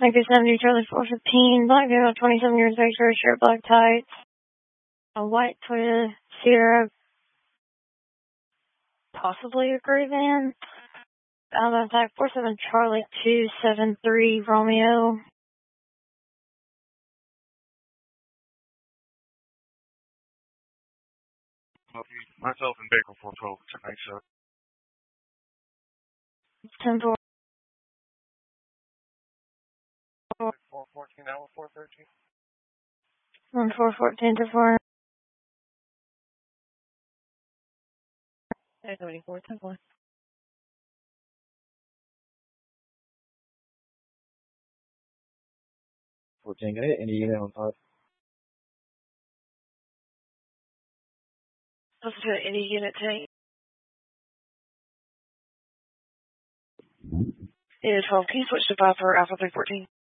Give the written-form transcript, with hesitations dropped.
Memphis Avenue, Charlie 415, black vehicle, 27 years of age, red shirt, black tights, a white Toyota Sierra, possibly a gray van. Outbound type 47 Charlie 273 Romeo. Myself and Baker 412 tonight, sir. 10-4. 414 hour 413. 1414 to 4. 74, 10-1. 14, get it? Any unit on 5? Let's do any unit tank. It is 12. Can you switch to 5 for Alpha 314?